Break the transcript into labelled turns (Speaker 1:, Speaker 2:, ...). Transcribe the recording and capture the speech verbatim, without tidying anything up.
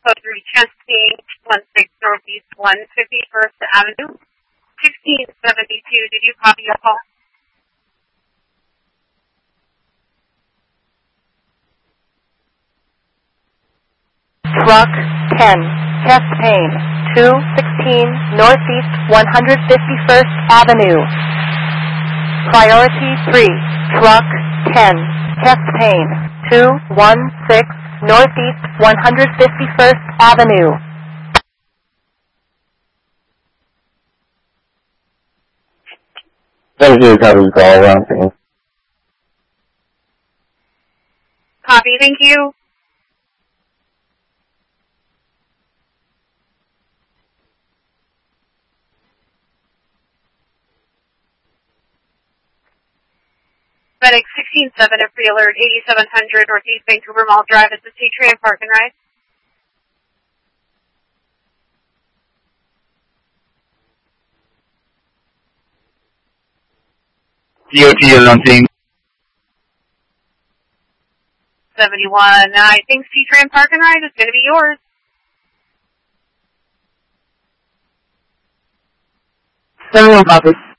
Speaker 1: code three testing, one six Northeast one fifty-first Avenue, sixteen seventy-two. Did you copy your call?
Speaker 2: Truck ten, chest pain, two sixteen Northeast one fifty-first Avenue. Priority three, Truck ten, chest pain, two one six Northeast one fifty-first Avenue.
Speaker 3: Thank you, copy the call, Ron.
Speaker 1: Copy, thank you. FedEx sixteen seven, a pre-alert, eighty-seven hundred Northeast Vancouver Mall Drive. It's a C-Tran Park and Ride.
Speaker 3: D O T is on scene.
Speaker 1: seventy-one, I think C-Tran Park and Ride is going to be yours.
Speaker 3: seventy-one, copy.